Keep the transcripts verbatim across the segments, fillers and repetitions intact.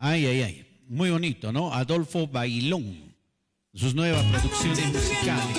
Ay, ay, ay. Muy bonito, ¿no? Adolfo Bailón. Sus nuevas producciones musicales.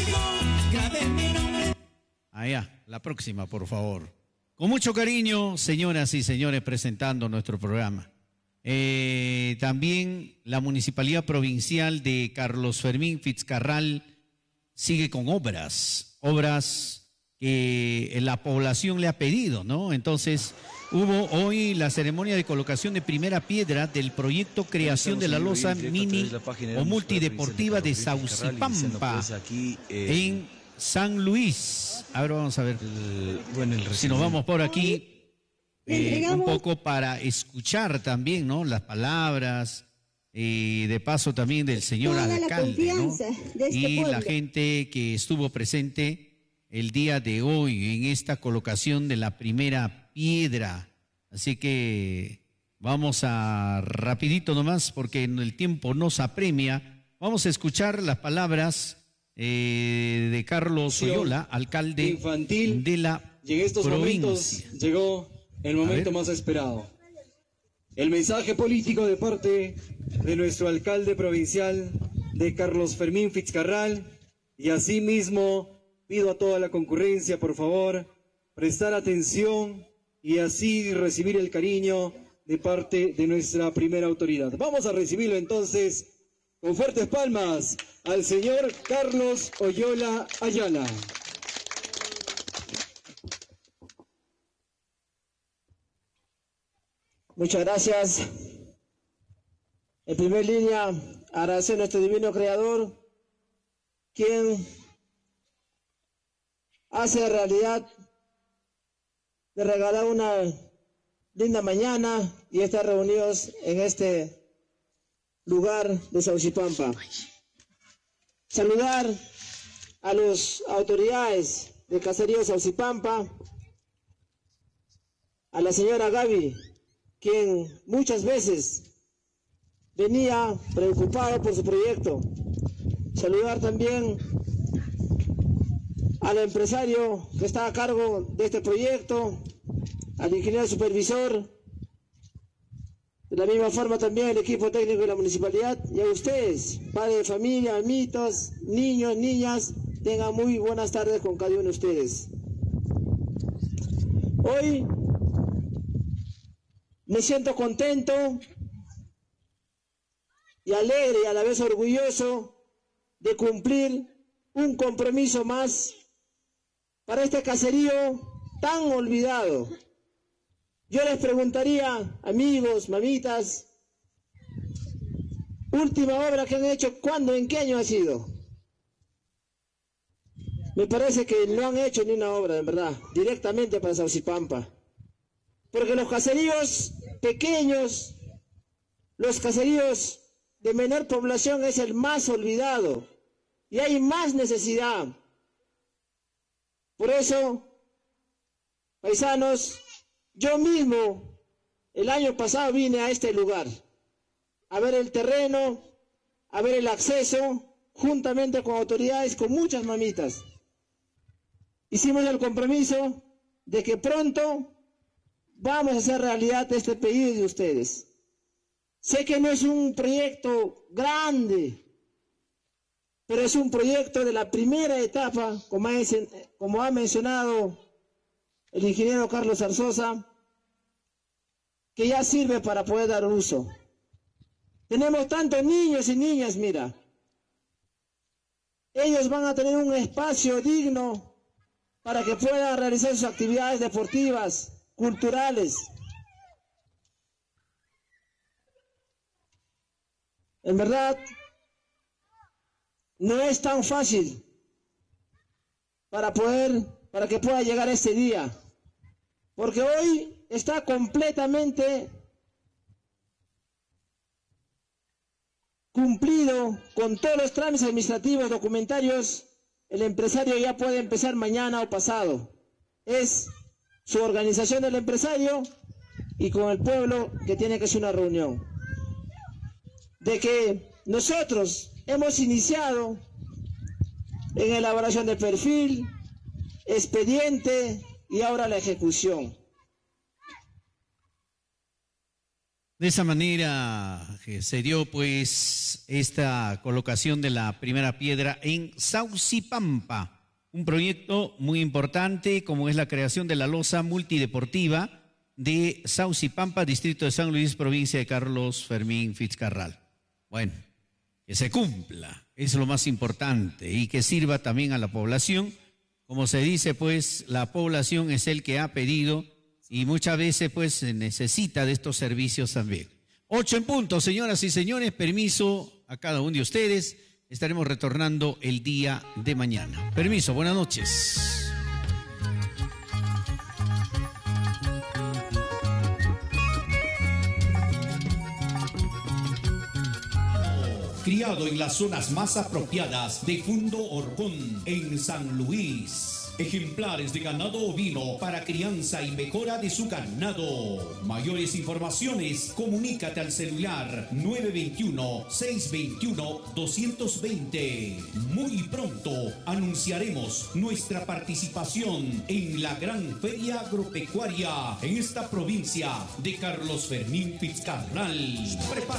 Allá, la próxima, por favor. Con mucho cariño, señoras y señores, presentando nuestro programa. Eh, también la Municipalidad Provincial de Carlos Fermín Fitzcarral sigue con obras, obras que la población le ha pedido, ¿no? Entonces, hubo hoy la ceremonia de colocación de primera piedra del proyecto Creación de la Loza Mini o Multideportiva de Saucipampa en San Luis. A ver, vamos a ver. Bueno, el si nos vamos por aquí, eh, un poco para escuchar también, ¿no? Las palabras, y eh, de paso también del señor alcalde, ¿no? De y pueblo. La gente que estuvo presente el día de hoy en esta colocación de la primera piedra. Así que vamos a rapidito nomás porque el tiempo nos apremia. Vamos a escuchar las palabras eh, de Carlos Oyola, alcalde infantil de la y en estos provincia. Momentos llegó el momento más esperado. El mensaje político de parte de nuestro alcalde provincial de Carlos Fermín Fitzcarral, y asimismo pido a toda la concurrencia, por favor, prestar atención y así recibir el cariño de parte de nuestra primera autoridad. Vamos a recibirlo entonces con fuertes palmas al señor Carlos Oyola Ayala. Muchas gracias. En primer línea, agradecer a nuestro divino creador, quien hace realidad de regalar una linda mañana y estar reunidos en este lugar de Saucipampa. Saludar a las autoridades del caserío Saucipampa, a la señora Gaby, quien muchas veces venía preocupado por su proyecto. Saludar también al empresario que está a cargo de este proyecto, al ingeniero supervisor, de la misma forma también el equipo técnico de la municipalidad, y a ustedes, padres de familia, amitos, niños, niñas, tengan muy buenas tardes con cada uno de ustedes. Hoy me siento contento y alegre y a la vez orgulloso de cumplir un compromiso más para este caserío tan olvidado. Yo les preguntaría, amigos, mamitas, última obra que han hecho, ¿cuándo, en qué año ha sido? Me parece que no han hecho ni una obra, en verdad, directamente para Saucipampa. Porque los caseríos pequeños, los caseríos de menor población es el más olvidado y hay más necesidad. Por eso, paisanos, yo mismo el año pasado vine a este lugar a ver el terreno, a ver el acceso, juntamente con autoridades, con muchas mamitas. Hicimos el compromiso de que pronto vamos a hacer realidad este pedido de ustedes. Sé que no es un proyecto grande, pero es un proyecto de la primera etapa, como ha, como ha mencionado el ingeniero Carlos Arzosa, que ya sirve para poder dar uso. Tenemos tantos niños y niñas, mira. Ellos van a tener un espacio digno para que puedan realizar sus actividades deportivas, culturales. En verdad, no es tan fácil para poder, para que pueda llegar este día, porque hoy está completamente cumplido con todos los trámites administrativos, documentarios. El empresario ya puede empezar mañana o pasado. Es su organización del empresario y con el pueblo que tiene que hacer una reunión. De que nosotros hemos iniciado en elaboración de perfil, expediente y ahora la ejecución. De esa manera eh, se dio pues esta colocación de la primera piedra en Saucipampa, un proyecto muy importante como es la creación de la losa multideportiva de Saucipampa, distrito de San Luis, provincia de Carlos Fermín Fitzcarral. Bueno, que se cumpla, es lo más importante, y que sirva también a la población. Como se dice, pues la población es el que ha pedido y muchas veces pues se necesita de estos servicios también. Ocho en punto, señoras y señores, permiso a cada uno de ustedes. Estaremos retornando el día de mañana. Permiso, buenas noches. Criado en las zonas más apropiadas de Fundo Horcón, en San Luis. Ejemplares de ganado ovino para crianza y mejora de su ganado. Mayores informaciones, comunícate al celular nueve dos uno, seis dos uno, dos dos cero. Muy pronto anunciaremos nuestra participación en la gran feria agropecuaria en esta provincia de Carlos Fermín Fitzcarral. Prepara